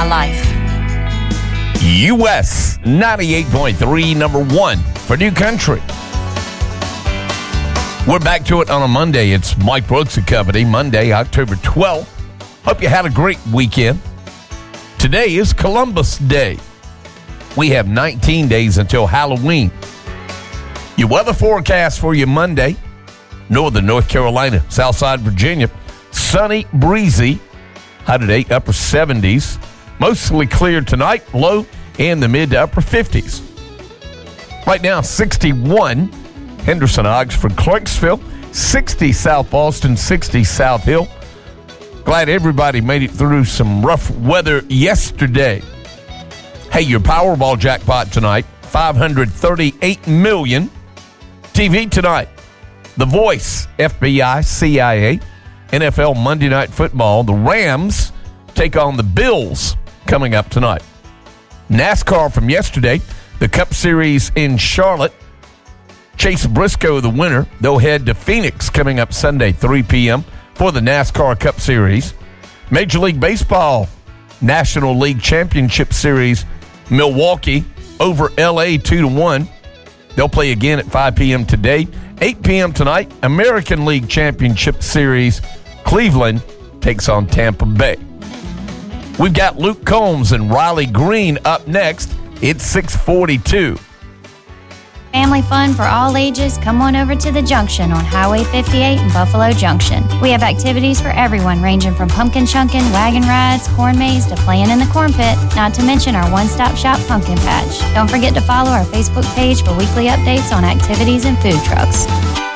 my life. US 98.3, number one for New Country. We're back to it on a Monday. It's Mike Brooks and Company, Monday, October 12th. Hope you had a great weekend. Today is Columbus Day. We have 19 days until Halloween. Your weather forecast for you Monday: northern North Carolina, Southside Virginia, sunny, breezy, high today, upper 70s. Mostly clear tonight, low in the mid to upper 50s. Right now, 61, Henderson, Oxford, Clarksville, 60 South Boston, 60 South Hill. Glad everybody made it through some rough weather yesterday. Hey, your Powerball jackpot tonight, $538 million. TV tonight, The Voice, FBI, CIA, NFL Monday Night Football. The Rams take on the Bills coming up tonight. NASCAR from yesterday, the Cup Series in Charlotte. Chase Briscoe, the winner. They'll head to Phoenix coming up Sunday, 3 p.m. for the NASCAR Cup Series. Major League Baseball, National League Championship Series, Milwaukee over L.A. 2-1. They'll play again at 5 p.m. today. 8 p.m. tonight, American League Championship Series, Cleveland takes on Tampa Bay. We've got Luke Combs and Riley Green up next. It's 6:42. Family fun for all ages. Come on over to the Junction on Highway 58 in Buffalo Junction. We have activities for everyone, ranging from pumpkin chunking, wagon rides, corn maze, to playing in the corn pit, not to mention our one-stop shop pumpkin patch. Don't forget to follow our Facebook page for weekly updates on activities and food trucks.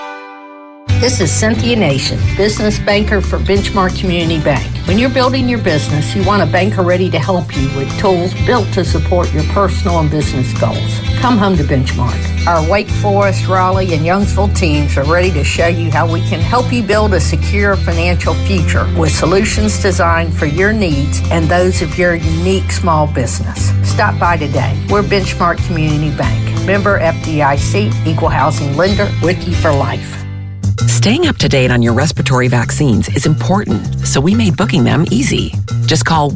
This is Cynthia Nation, business banker for Benchmark Community Bank. When you're building your business, you want a banker ready to help you with tools built to support your personal and business goals. Come home to Benchmark. Our Wake Forest, Raleigh, and Youngsville teams are ready to show you how we can help you build a secure financial future with solutions designed for your needs and those of your unique small business. Stop by today. We're Benchmark Community Bank. Member FDIC, Equal Housing Lender, with you for life. Staying up to date on your respiratory vaccines is important, so we made booking them easy. Just call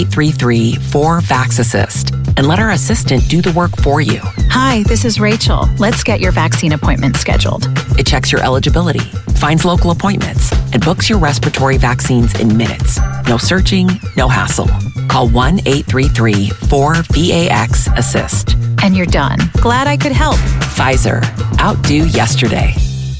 1-833-4-VAX-ASSIST and let our assistant do the work for you. Hi, this is Rachel. Let's get your vaccine appointment scheduled. It checks your eligibility, finds local appointments, and books your respiratory vaccines in minutes. No searching, no hassle. Call 1-833-4-VAX-ASSIST. And you're done. Glad I could help. Pfizer. Outdo yesterday.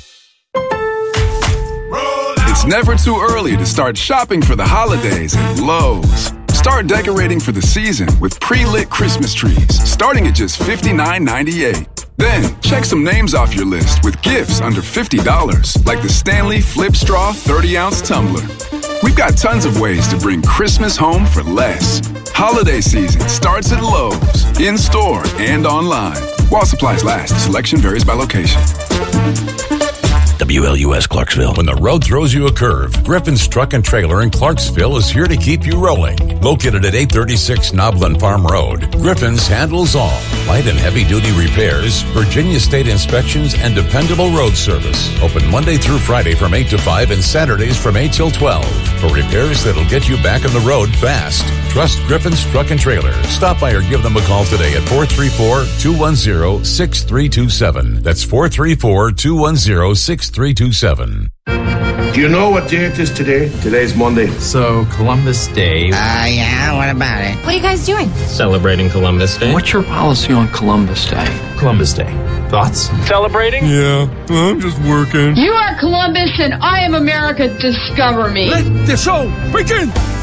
It's never too early to start shopping for the holidays at Lowe's. Start decorating for the season with pre-lit Christmas trees, starting at just $59.98. Then, check some names off your list with gifts under $50, like the Stanley Flip Straw 30-ounce tumbler. We've got tons of ways to bring Christmas home for less. Holiday season starts at Lowe's, in-store and online. While supplies last, selection varies by location. WLUS Clarksville. When the road throws you a curve, Griffin's Truck and Trailer in Clarksville is here to keep you rolling. Located at 836 Noblin Farm Road, Griffin's handles all. Light and heavy-duty repairs, Virginia State inspections, and dependable road service. Open Monday through Friday from 8 to 5 and Saturdays from 8 till 12. For repairs that'll get you back on the road fast. Trust Griffin's Truck and Trailer. Stop by or give them a call today at 434-210-6327. That's 434-210-6327. Do you know what day it is today? Today's Monday. So, Columbus Day. Yeah, what about it? What are you guys doing? Celebrating Columbus Day. What's your policy on Columbus Day? Columbus Day. Thoughts? Celebrating? Yeah, I'm just working. You are Columbus and I am America. Discover me. Let the show begin!